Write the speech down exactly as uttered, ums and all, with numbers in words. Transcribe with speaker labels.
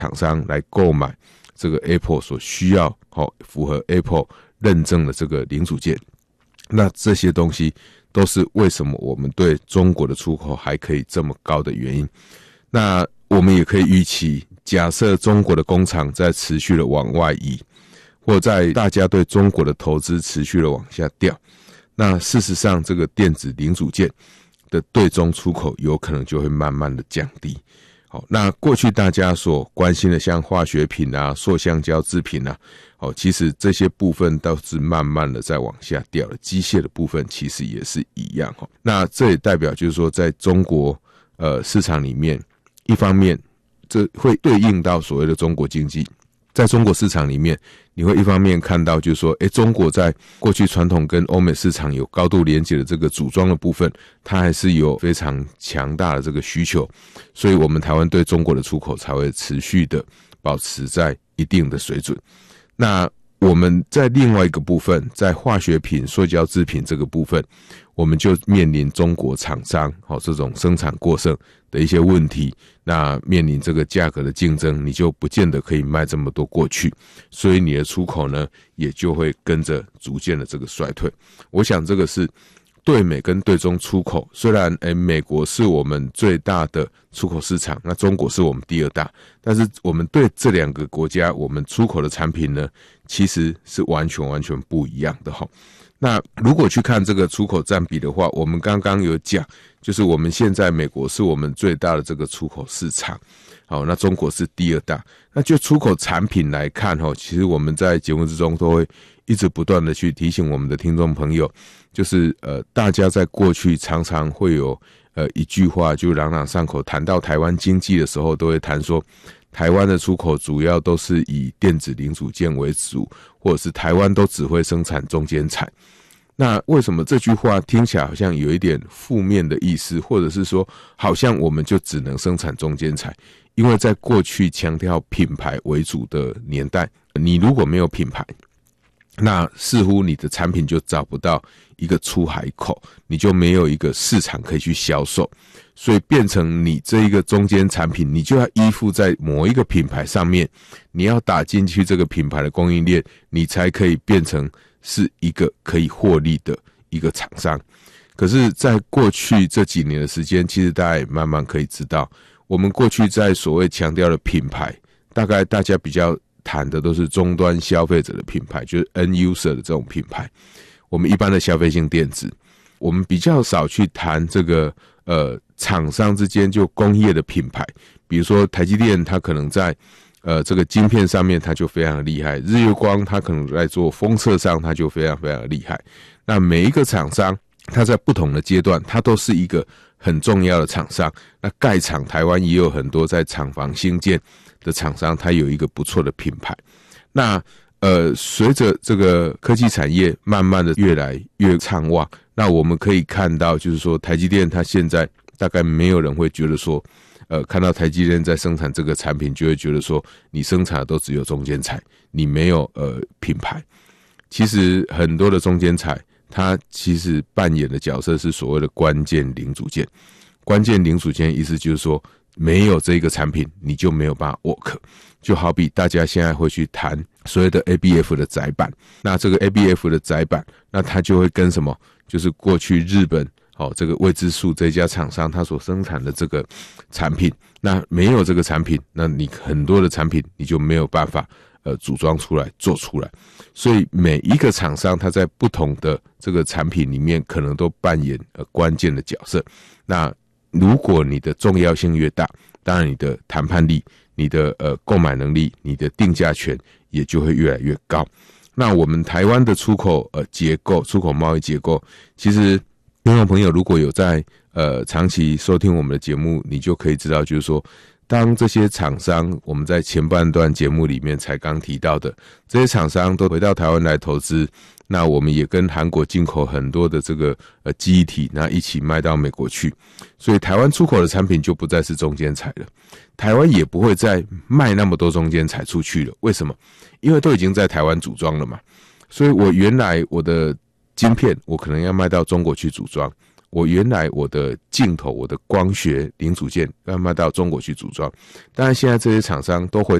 Speaker 1: 厂商来购买这个 Apple 所需要、哦、符合 Apple 认证的这个零组件。那这些东西都是为什么我们对中国的出口还可以这么高的原因。那我们也可以预期，假设中国的工厂在持续的往外移，或在大家对中国的投资持续的往下掉，那事实上这个电子零组件的对中出口有可能就会慢慢的降低。好，那过去大家所关心的像化学品啊、塑橡胶制品啊，哦，其实这些部分都是慢慢的在往下掉了。机械的部分其实也是一样。那这也代表就是说，在中国呃市场里面，一方面这会对应到所谓的中国经济。在中国市场里面，你会一方面看到就是说，诶，中国在过去传统跟欧美市场有高度连结的这个组装的部分，它还是有非常强大的这个需求，所以我们台湾对中国的出口才会持续的保持在一定的水准。那我们在另外一个部分，在化学品、塑胶制品这个部分，我们就面临中国厂商、哦、这种生产过剩的一些问题，那面临这个价格的竞争，你就不见得可以卖这么多过去，所以你的出口呢也就会跟着逐渐的这个衰退。我想这个是对美跟对中出口，虽然诶美国是我们最大的出口市场，那中国是我们第二大，但是我们对这两个国家我们出口的产品呢其实是完全完全不一样的齁。那如果去看这个出口占比的话，我们刚刚有讲，就是我们现在美国是我们最大的这个出口市场，好，那中国是第二大。那就出口产品来看齁，其实我们在节目之中都会一直不断的去提醒我们的听众朋友，就是呃大家在过去常常会有呃一句话就朗朗上口，谈到台湾经济的时候都会谈说，台湾的出口主要都是以电子零组件为主，或者是台湾都只会生产中间材。那为什么这句话听起来好像有一点负面的意思，或者是说好像我们就只能生产中间材？因为在过去强调品牌为主的年代，你如果没有品牌，那似乎你的产品就找不到一个出海口，你就没有一个市场可以去销售，所以变成你这一个中间产品，你就要依附在某一个品牌上面，你要打进去这个品牌的供应链，你才可以变成是一个可以获利的一个厂商。可是在过去这几年的时间，其实大家也慢慢可以知道，我们过去在所谓强调的品牌，大概大家比较谈的都是终端消费者的品牌，就是 end user 的这种品牌，我们一般的消费性电子，我们比较少去谈这个呃厂商之间就工业的品牌。比如说台积电它可能在呃这个晶片上面它就非常的厉害，日月光它可能在做封测上它就非常非常的厉害。那每一个厂商它在不同的阶段，它都是一个很重要的厂商。那盖厂台湾也有很多在厂房兴建的厂商，它有一个不错的品牌。那呃，随着这个科技产业慢慢的越来越畅旺，那我们可以看到，就是说台积电它现在大概没有人会觉得说，呃，看到台积电在生产这个产品，就会觉得说你生产的都只有中间材，你没有呃品牌。其实很多的中间材，它其实扮演的角色是所谓的关键零组件。关键零组件的意思就是说，没有这个产品，你就没有办法 work。就好比大家现在会去谈所谓的 A B F 的载板，那这个 A B F 的载板，那它就会跟什么？就是过去日本哦这个未知数这家厂商它所生产的这个产品，那没有这个产品，那你很多的产品你就没有办法呃组装出来做出来。所以每一个厂商它在不同的这个产品里面，可能都扮演呃关键的角色。那如果你的重要性越大，当然你的谈判力、你的呃购买能力、你的定价权也就会越来越高。那我们台湾的出口呃结构、出口贸易结构，其实听众朋友如果有在呃长期收听我们的节目，你就可以知道，就是说，当这些厂商，我们在前半段节目里面才刚提到的，这些厂商都回到台湾来投资，那我们也跟韩国进口很多的这个呃记忆体，那一起卖到美国去，所以台湾出口的产品就不再是中间材了，台湾也不会再卖那么多中间材出去了。为什么？因为都已经在台湾组装了嘛，所以我原来我的晶片我可能要卖到中国去组装， 我原来我的镜头、我的光学零组件要卖到中国去组装，当然现在这些厂商都回